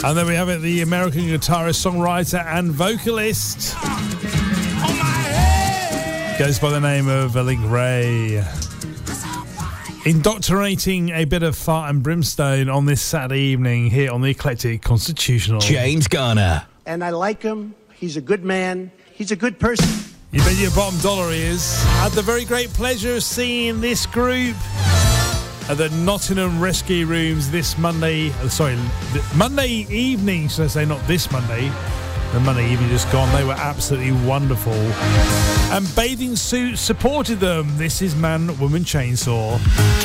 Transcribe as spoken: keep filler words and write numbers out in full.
And then we have it, the American guitarist, songwriter and vocalist. Goes by the name of Link Wray. Indoctrinating a bit of fart and brimstone on this Saturday evening here on the Eclectic Constitutional. James Garner. And I like him. He's a good man. He's a good person. You bet your bottom dollar he is. Had the very great pleasure of seeing this group at the Nottingham Rescue Rooms this Monday. Uh, sorry, Monday evening, should I say, not this Monday. The Monday evening just gone. They were absolutely wonderful. And Bathing Suit supported them. This is Man, Woman, Chainsaw.